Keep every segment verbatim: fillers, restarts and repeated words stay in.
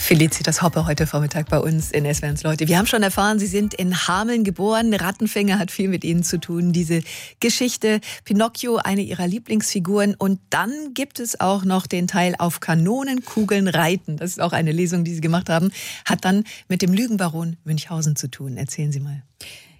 Felicitas Hoppe heute Vormittag bei uns in S W R eins Leute. Wir haben schon erfahren, Sie sind in Hameln geboren. Rattenfänger hat viel mit Ihnen zu tun. Diese Geschichte Pinocchio, eine Ihrer Lieblingsfiguren. Und dann gibt es auch noch den Teil auf Kanonenkugeln reiten. Das ist auch eine Lesung, die Sie gemacht haben. Hat dann mit dem Lügenbaron Münchhausen zu tun. Erzählen Sie mal.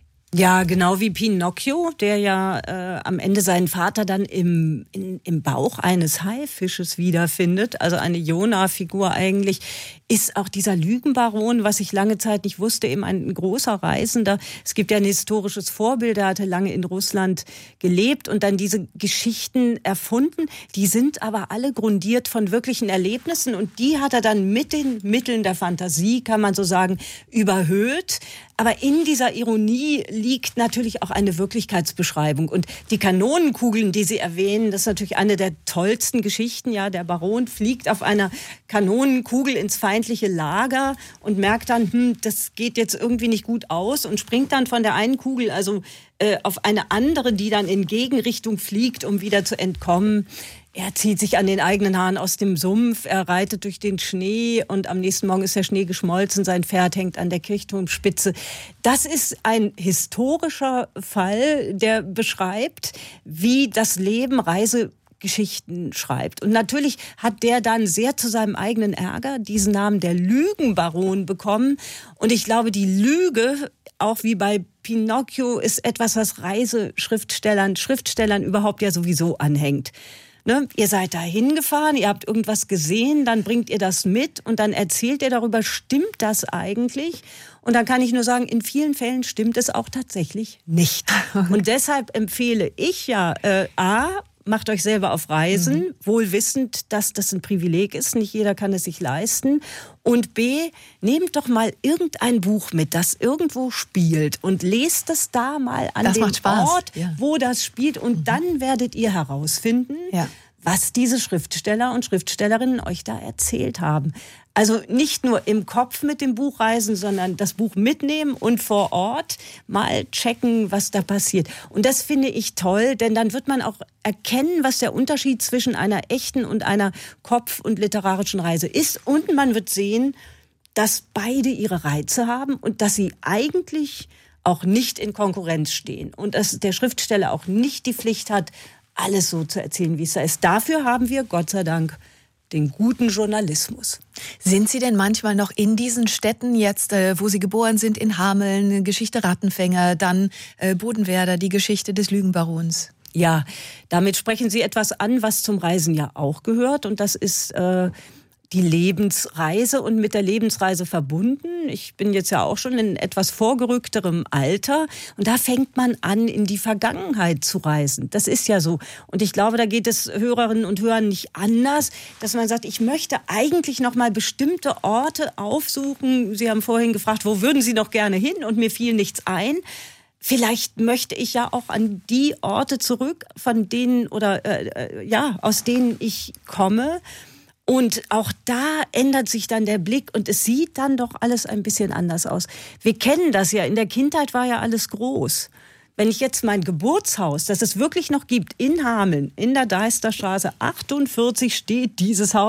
Ja, genau wie Pinocchio, der ja äh, am Ende seinen Vater dann im, in, im Bauch eines Haifisches wiederfindet, also eine Jonah-Figur eigentlich, ist auch dieser Lügenbaron, was ich lange Zeit nicht wusste, eben ein großer Reisender. Es gibt ja ein historisches Vorbild, er hatte lange in Russland gelebt und dann diese Geschichten erfunden. Die sind aber alle grundiert von wirklichen Erlebnissen und die hat er dann mit den Mitteln der Fantasie, kann man so sagen, überhöht. Aber in dieser Ironie liegt natürlich auch eine Wirklichkeitsbeschreibung. Und die Kanonenkugeln, die Sie erwähnen, das ist natürlich eine der tollsten Geschichten. Ja, der Baron fliegt auf einer Kanonenkugel ins feindliche Lager und merkt dann, hm, das geht jetzt irgendwie nicht gut aus und springt dann von der einen Kugel also äh, auf eine andere, die dann in Gegenrichtung fliegt, um wieder zu entkommen. Er zieht sich an den eigenen Haaren aus dem Sumpf, er reitet durch den Schnee und am nächsten Morgen ist der Schnee geschmolzen, sein Pferd hängt an der Kirchturmspitze. Das ist ein historischer Fall, der beschreibt, wie das Leben Reisegeschichten schreibt. Und natürlich hat der dann sehr zu seinem eigenen Ärger diesen Namen der Lügenbaron bekommen. Und ich glaube, die Lüge, auch wie bei Pinocchio, ist etwas, was Reiseschriftstellern, Schriftstellern überhaupt ja sowieso anhängt. Ne, ihr seid da hingefahren, ihr habt irgendwas gesehen, dann bringt ihr das mit und dann erzählt ihr darüber, stimmt das eigentlich? Und dann kann ich nur sagen, in vielen Fällen stimmt es auch tatsächlich nicht. Und deshalb empfehle ich ja, äh, A, macht euch selber auf Reisen, mhm. wohl wissend, dass das ein Privileg ist, nicht jeder kann es sich leisten. Und B, nehmt doch mal irgendein Buch mit, das irgendwo spielt und lest es da mal an das dem Ort, ja. wo das spielt. Und mhm. dann werdet ihr herausfinden, ja. was diese Schriftsteller und Schriftstellerinnen euch da erzählt haben. Also nicht nur im Kopf mit dem Buch reisen, sondern das Buch mitnehmen und vor Ort mal checken, was da passiert. Und das finde ich toll, denn dann wird man auch erkennen, was der Unterschied zwischen einer echten und einer Kopf- und literarischen Reise ist. Und man wird sehen, dass beide ihre Reize haben und dass sie eigentlich auch nicht in Konkurrenz stehen. Und dass der Schriftsteller auch nicht die Pflicht hat, alles so zu erzählen, wie es da ist. Dafür haben wir, Gott sei Dank, den guten Journalismus. Sind Sie denn manchmal noch in diesen Städten jetzt, äh, wo Sie geboren sind, in Hameln, Geschichte Rattenfänger, dann äh, Bodenwerder, die Geschichte des Lügenbarons? Ja, damit sprechen Sie etwas an, was zum Reisen ja auch gehört. Und das ist äh, die Lebensreise und mit der Lebensreise verbunden. Ich bin jetzt ja auch schon in etwas vorgerückterem Alter und da fängt man an, in die Vergangenheit zu reisen. Das ist ja so. Und ich glaube, da geht es Hörerinnen und Hörern nicht anders, dass man sagt, ich möchte eigentlich noch mal bestimmte Orte aufsuchen. Sie haben vorhin gefragt, wo würden Sie noch gerne hin? Und mir fiel nichts ein. Vielleicht möchte ich ja auch an die Orte zurück, von denen oder äh, ja, aus denen ich komme. Und auch da ändert sich dann der Blick und es sieht dann doch alles ein bisschen anders aus. Wir kennen das ja, in der Kindheit war ja alles groß. Wenn ich jetzt mein Geburtshaus, das es wirklich noch gibt, in Hameln, in der Deisterstraße achtundvierzig steht dieses Haus,